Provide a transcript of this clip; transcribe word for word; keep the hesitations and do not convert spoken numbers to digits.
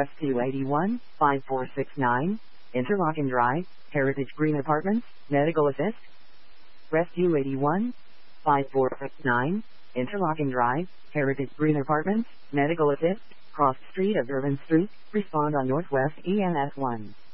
Rescue eighty-one, five four six nine, Interlochen Drive, Heritage Green Apartments, Medical Assist. Rescue eighty-one, five four six nine, Interlochen Drive, Heritage Green Apartments, Medical Assist, Cross Street of Irvin Street, respond on Northwest E N S one.